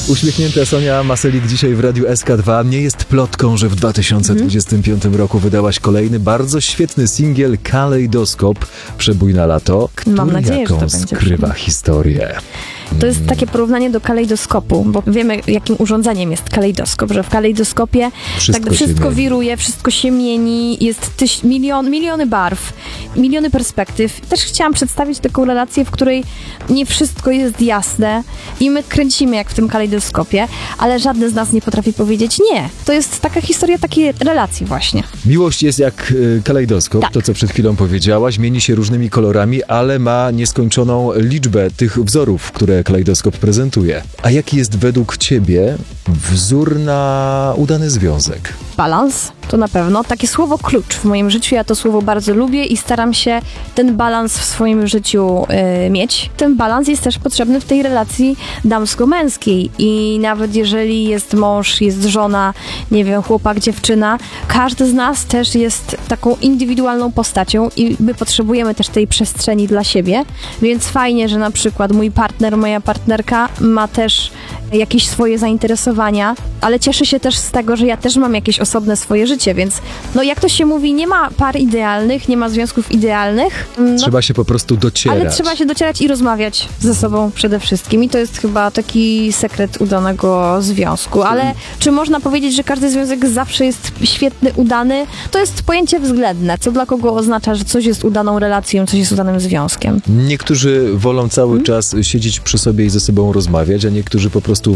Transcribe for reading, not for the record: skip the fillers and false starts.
Uśmiechnięta Sonia Maselik dzisiaj w Radiu SK2. Nie jest plotką, że w 2025 roku wydałaś kolejny bardzo świetny singiel Kalejdoskop, Przebój na lato, który Mam nadzieję, że to będzie skrywa historię. To jest takie porównanie do kalejdoskopu, bo wiemy, jakim urządzeniem jest kalejdoskop, że w kalejdoskopie wszystko wiruje, wszystko się mieni, jest miliony barw, miliony perspektyw. Też chciałam przedstawić taką relację, w której nie wszystko jest jasne i my kręcimy jak w tym kalejdoskopie, ale żadne z nas nie potrafi powiedzieć nie. To jest taka historia takiej relacji właśnie. Miłość jest jak kalejdoskop, tak. To co przed chwilą powiedziałaś, mieni się różnymi kolorami, ale ma nieskończoną liczbę tych wzorów, które kalejdoskop prezentuje. A jaki jest według ciebie wzór na udany związek? Balans, to na pewno. Takie słowo klucz w moim życiu. Ja to słowo bardzo lubię i staram się ten balans w swoim życiu mieć. Ten balans jest też potrzebny w tej relacji damsko-męskiej i nawet jeżeli jest mąż, jest żona, nie wiem, chłopak, dziewczyna, każdy z nas też jest taką indywidualną postacią i my potrzebujemy też tej przestrzeni dla siebie, więc fajnie, że na przykład mój partner, moja partnerka ma też jakieś swoje zainteresowania, ale cieszę się też z tego, że ja też mam jakieś osobne swoje życie, więc no jak to się mówi, nie ma par idealnych, nie ma związków idealnych. No, trzeba się po prostu docierać. ale trzeba się docierać i rozmawiać ze sobą przede wszystkim i to jest chyba taki sekret udanego związku, ale czy można powiedzieć, że każdy związek zawsze jest świetny, udany? To jest pojęcie względne, co dla kogo oznacza, że coś jest udaną relacją, coś jest udanym związkiem. Niektórzy wolą cały czas siedzieć przy sobie i ze sobą rozmawiać, a niektórzy po prostu